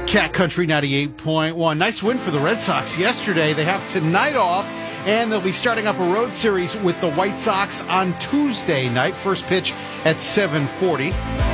Cat Country 98.1. Nice win for the Red Sox yesterday. They have tonight off, and they'll be starting up a road series with the White Sox on Tuesday night. First pitch at 7:40.